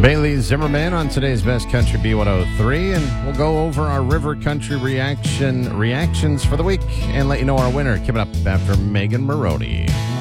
Bailey Zimmerman on today's Best Country B103, and we'll go over our River Country reactions for the week and let you know our winner coming up after Megan Maroney.